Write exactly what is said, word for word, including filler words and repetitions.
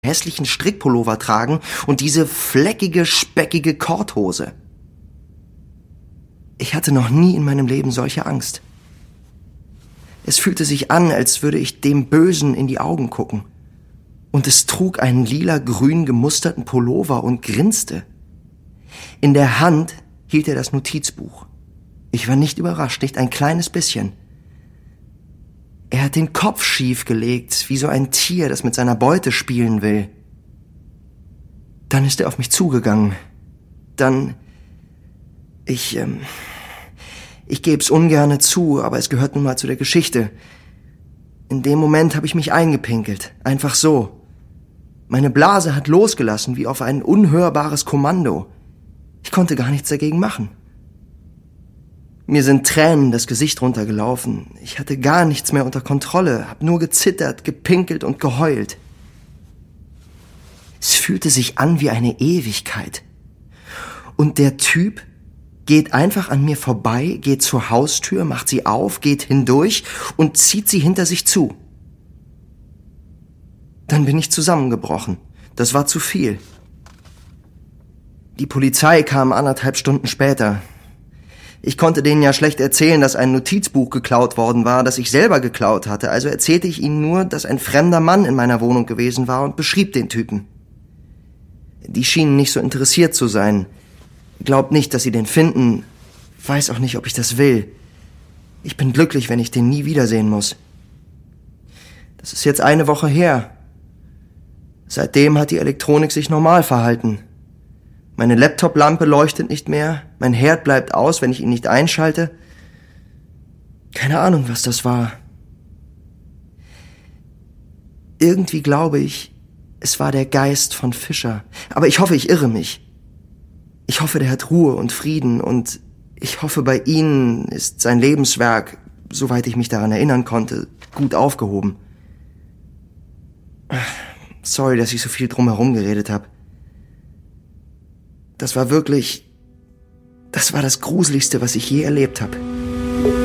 hässlichen Strickpullover tragen und diese fleckige, speckige Korthose. Ich hatte noch nie in meinem Leben solche Angst. Es fühlte sich an, als würde ich dem Bösen in die Augen gucken. Und es trug einen lila-grün gemusterten Pullover und grinste. In der Hand hielt er das Notizbuch. Ich war nicht überrascht, nicht ein kleines bisschen. Er hat den Kopf schief gelegt, wie so ein Tier, das mit seiner Beute spielen will. Dann ist er auf mich zugegangen. Dann... Ich, ähm... Ich geb's ungerne zu, aber es gehört nun mal zu der Geschichte. In dem Moment habe ich mich eingepinkelt. Einfach so. Meine Blase hat losgelassen, wie auf ein unhörbares Kommando. Ich konnte gar nichts dagegen machen. Mir sind Tränen das Gesicht runtergelaufen. Ich hatte gar nichts mehr unter Kontrolle, hab nur gezittert, gepinkelt und geheult. Es fühlte sich an wie eine Ewigkeit. Und der Typ geht einfach an mir vorbei, geht zur Haustür, macht sie auf, geht hindurch und zieht sie hinter sich zu. Dann bin ich zusammengebrochen. Das war zu viel. Die Polizei kam anderthalb Stunden später. Ich konnte denen ja schlecht erzählen, dass ein Notizbuch geklaut worden war, das ich selber geklaut hatte, also erzählte ich ihnen nur, dass ein fremder Mann in meiner Wohnung gewesen war und beschrieb den Typen. Die schienen nicht so interessiert zu sein. Glaubt nicht, dass sie den finden. Weiß auch nicht, ob ich das will. Ich bin glücklich, wenn ich den nie wiedersehen muss. Das ist jetzt eine Woche her. Seitdem hat die Elektronik sich normal verhalten. Meine Laptop-Lampe leuchtet nicht mehr, mein Herd bleibt aus, wenn ich ihn nicht einschalte. Keine Ahnung, was das war. Irgendwie glaube ich, es war der Geist von Fischer. Aber ich hoffe, ich irre mich. Ich hoffe, der hat Ruhe und Frieden und ich hoffe, bei Ihnen ist sein Lebenswerk, soweit ich mich daran erinnern konnte, gut aufgehoben. Sorry, dass ich so viel drumherum geredet habe. Das war wirklich, das war das Gruseligste, was ich je erlebt habe.